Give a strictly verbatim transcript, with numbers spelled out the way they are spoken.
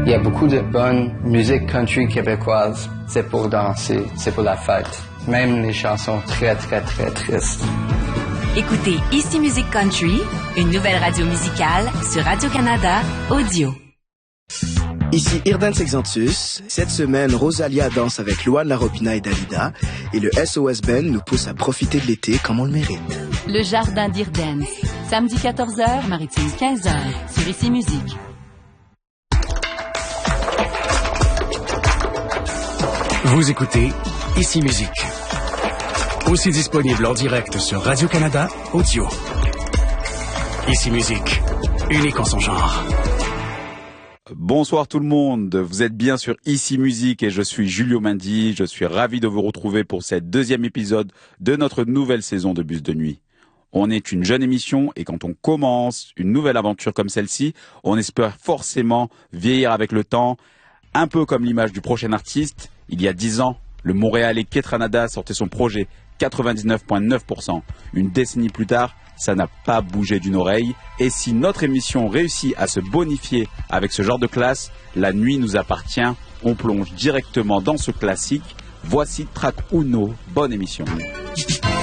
Il y a beaucoup de bonne musique country québécoise. C'est pour danser, c'est pour la fête. Même les chansons très, très, très tristes. Écoutez Ici Musique Country, une nouvelle radio musicale sur Radio-Canada Audio. Ici Irdan Sexantus. Cette semaine, Rosalia danse avec Luan Laropina et Dalida. Et le S O S Band nous pousse à profiter de l'été comme on le mérite. Le Jardin d'Irdan. Samedi quatorze heures, Maritime quinze heures. Sur Ici Musique. Vous écoutez Ici Musique. Aussi disponible en direct sur Radio-Canada Audio. Ici Musique. Unique en son genre. Bonsoir tout le monde, vous êtes bien sur Ici Musique et je suis Julio Mendy. Je suis ravi de vous retrouver pour cette deuxième épisode de notre nouvelle saison de Bus de Nuit. On est une jeune émission et quand on commence une nouvelle aventure comme celle-ci, on espère forcément vieillir avec le temps, un peu comme l'image du prochain artiste. Il y a dix ans, le Montréalais Ketranada sortait son projet quatre-vingt-dix-neuf virgule neuf pour cent. Une décennie plus tard, ça n'a pas bougé d'une oreille. Et si notre émission réussit à se bonifier avec ce genre de classe, la nuit nous appartient. On plonge directement dans ce classique. Voici Track Uno. Bonne émission.